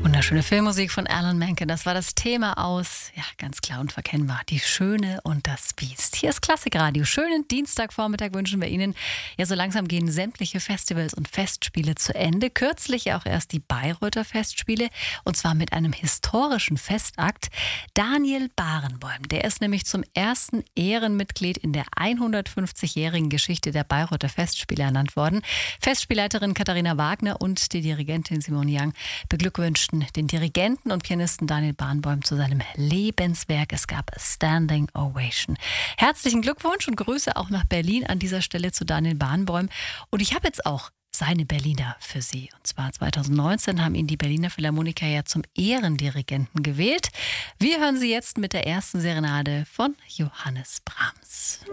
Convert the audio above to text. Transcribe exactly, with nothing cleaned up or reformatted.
Wunderschöne Filmmusik von Alan Menken. Das war das Thema aus, ja, ganz klar und verkennbar, Die Schöne und das Biest. Hier ist Klassikradio. Schönen Dienstagvormittag wünschen wir Ihnen. Ja, so langsam gehen sämtliche Festivals und Festspiele zu Ende. Kürzlich ja auch erst die Bayreuther Festspiele und zwar mit einem historischen Festakt. Daniel Barenboim, der ist nämlich zum ersten Ehrenmitglied in der hundertfünfzigjährigen Geschichte der Bayreuther Festspiele ernannt worden. Festspielleiterin Katharina Wagner und die Dirigentin Simone Young beglückwünschten den Dirigenten und Pianisten Daniel Barenboim zu seinem Lebenswerk. Es gab a Standing Ovation. Herzlichen Glückwunsch und Grüße auch nach Berlin an dieser Stelle zu Daniel Barenboim. Und ich habe jetzt auch seine Berliner für Sie. Und zwar zweitausendneunzehn haben ihn die Berliner Philharmoniker ja zum Ehrendirigenten gewählt. Wir hören Sie jetzt mit der ersten Serenade von Johannes Brahms.